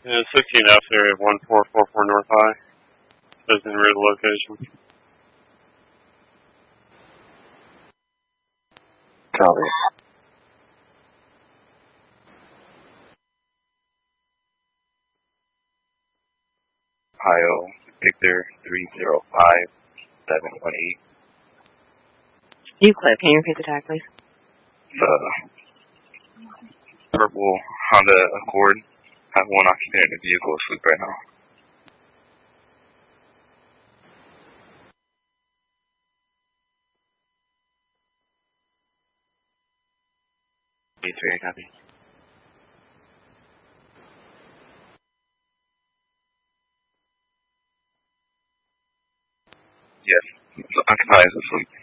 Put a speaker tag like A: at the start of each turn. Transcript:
A: And 16F there at 1444 North High. Says in rear location.
B: Copy.
C: Ohio, Victor 305718.
D: Euclid, can you repeat the tag, please?
C: Purple Honda Accord. I have one occupant in the vehicle asleep right now.
E: Very copy.
C: Yes, occupant is asleep.